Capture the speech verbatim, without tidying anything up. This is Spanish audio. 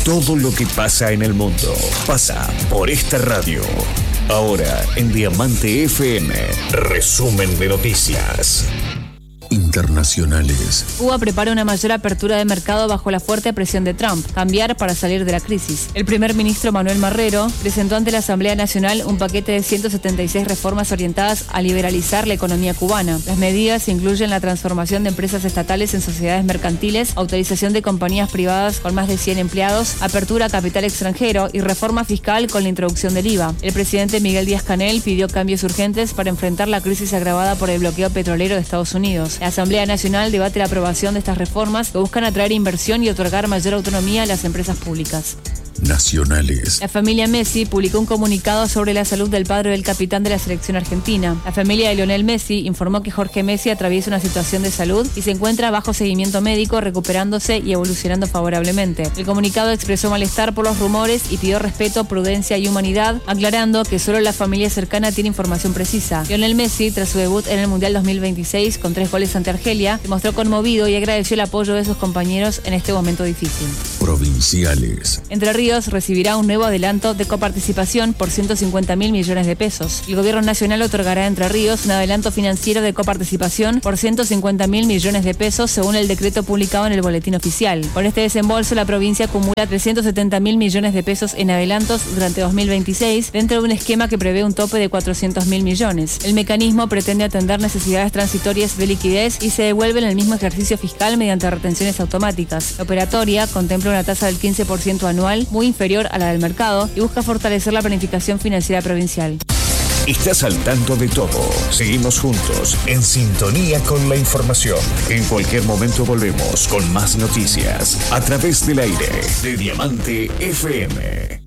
Todo lo que pasa en el mundo pasa por esta radio. Ahora en Diamante F M, resumen de noticias internacionales. Cuba prepara una mayor apertura de mercado bajo la fuerte presión de Trump. Cambiar para salir de la crisis. El primer ministro Manuel Marrero presentó ante la Asamblea Nacional un paquete de ciento setenta y seis reformas orientadas a liberalizar la economía cubana. Las medidas incluyen la transformación de empresas estatales en sociedades mercantiles, autorización de compañías privadas con más de cien empleados, apertura a capital extranjero y reforma fiscal con la introducción del I V A. El presidente Miguel Díaz-Canel pidió cambios urgentes para enfrentar la crisis agravada por el bloqueo petrolero de Estados Unidos. La Asamblea Nacional debate la aprobación de estas reformas que buscan atraer inversión y otorgar mayor autonomía a las empresas públicas. Nacionales. La familia Messi publicó un comunicado sobre la salud del padre del capitán de la selección argentina. La familia de Lionel Messi informó que Jorge Messi atraviesa una situación de salud y se encuentra bajo seguimiento médico, recuperándose y evolucionando favorablemente. El comunicado expresó malestar por los rumores y pidió respeto, prudencia y humanidad, aclarando que solo la familia cercana tiene información precisa. Lionel Messi, tras su debut en el Mundial dos mil veintiséis con tres goles ante Argelia, se mostró conmovido y agradeció el apoyo de sus compañeros en este momento difícil. Provinciales. Entre Ríos recibirá un nuevo adelanto de coparticipación por ciento cincuenta mil millones de pesos. El gobierno nacional otorgará a Entre Ríos un adelanto financiero de coparticipación por ciento cincuenta mil millones de pesos según el decreto publicado en el boletín oficial. Con este desembolso, la provincia acumula trescientos setenta mil millones de pesos en adelantos durante dos mil veintiséis dentro de un esquema que prevé un tope de cuatrocientos mil millones. El mecanismo pretende atender necesidades transitorias de liquidez y se devuelve en el mismo ejercicio fiscal mediante retenciones automáticas. La operatoria contempla una tasa del quince por ciento anual, muy inferior a la del mercado, y busca fortalecer la planificación financiera provincial. Estás al tanto de todo. Seguimos juntos, en sintonía con la información. En cualquier momento volvemos con más noticias a través del aire de Diamante F M.